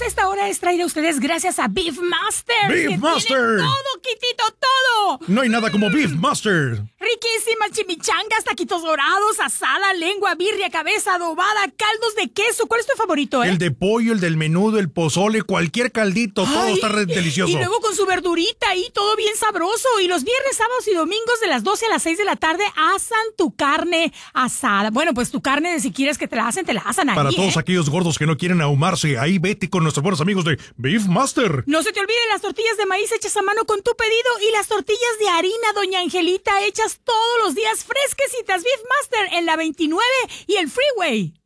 esta hora es traída a ustedes gracias a Beef Master. ¡Beef Master! Todo, Quitito, todo. No hay nada como Beef Master. Riquísimas chimichangas, taquitos dorados, asada, lengua, birria, cabeza adobada, caldos de queso. ¿Cuál es tu favorito, El de pollo, el del menudo, el pozole, cualquier caldito, todo está delicioso. Y luego con su verdurita ahí, todo bien sabroso. Y los viernes, sábados y domingos de las 12 a las 6 de la tarde asan tu carne asada. Bueno, pues tu carne, si quieres que te la hacen, te la asan ahí. Para todos aquellos gordos que no quieren ahumarse, ahí vete con nuestros buenos amigos de Beef Master. No se te olviden las tortillas de maíz hechas a mano con tu pedido y las tortillas de harina Doña Angelita hechas todos los días fresquecitas. Beef Master en la 29 y el Freeway.